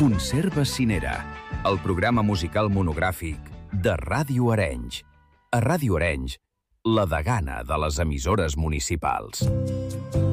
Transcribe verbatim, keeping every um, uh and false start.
Conserva Cinera, el programa musical monogràfic de Ràdio Arenys. A Ràdio Arenys, la degana de les emissores municipals.